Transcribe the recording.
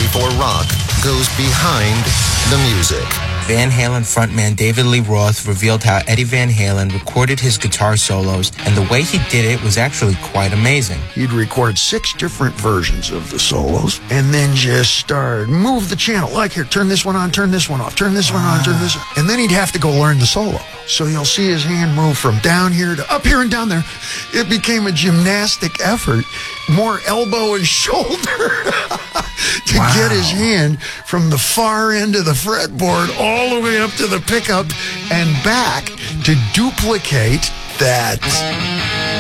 1984 rock goes behind the music. Van Halen frontman David Lee Roth revealed how Eddie Van Halen recorded his guitar solos, and the way he did it was actually quite amazing. He'd record 6 different versions of the solos, and then just start, move the channel. Like, here, turn this one on, turn this one off, turn this one on, turn this one. And then he'd have to go learn the solo. So you'll see his hand move from down here to up here and down there. It became a gymnastic effort, more elbow and shoulder to get his hand from the far end of the fretboard all the way up to the pickup and back to duplicate that